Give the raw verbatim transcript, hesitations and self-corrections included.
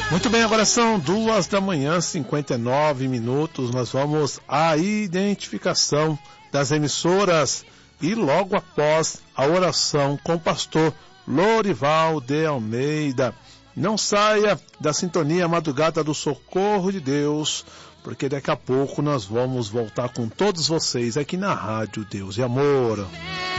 Muito bem, agora são duas da manhã, cinquenta e nove minutos. Nós vamos à identificação das emissoras e logo após a oração com o pastor Lorival de Almeida. Não saia da sintonia Madrugada do Socorro de Deus, porque daqui a pouco nós vamos voltar com todos vocês aqui na Rádio Deus e Amor.